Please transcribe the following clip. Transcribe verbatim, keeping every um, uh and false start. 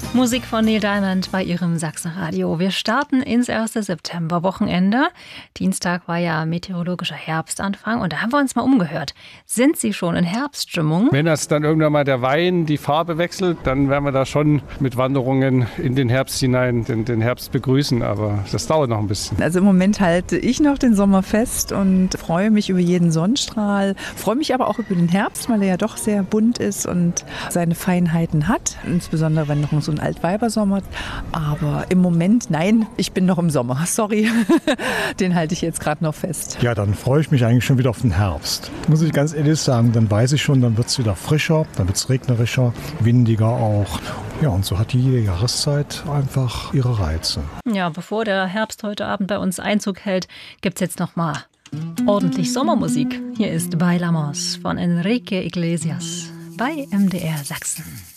Musik von Neil Diamond bei Ihrem Sachsenradio. Wir starten ins erste Septemberwochenende. Dienstag war ja meteorologischer Herbstanfang und da haben wir uns mal umgehört. Sind Sie schon in Herbststimmung? Wenn das dann irgendwann mal der Wein die Farbe wechselt, dann werden wir da schon mit Wanderungen in den Herbst hinein den, den Herbst begrüßen, aber das dauert noch ein bisschen. Also im Moment halte ich noch den Sommer fest und freue mich über jeden Sonnenstrahl, freue mich aber auch über den Herbst, weil er ja doch sehr bunt ist und seine Feinheiten hat, insbesondere wenn noch so ein Altweibersommer. Aber im Moment, nein, ich bin noch im Sommer. Sorry, den halte ich jetzt gerade noch fest. Ja, dann freue ich mich eigentlich schon wieder auf den Herbst. Muss ich ganz ehrlich sagen, dann weiß ich schon, dann wird es wieder frischer, dann wird es regnerischer, windiger auch. Ja, und so hat jede Jahreszeit einfach ihre Reize. Ja, bevor der Herbst heute Abend bei uns Einzug hält, gibt es jetzt noch mal ordentlich Sommermusik. Hier ist Bailamos von Enrique Iglesias bei M D R Sachsen.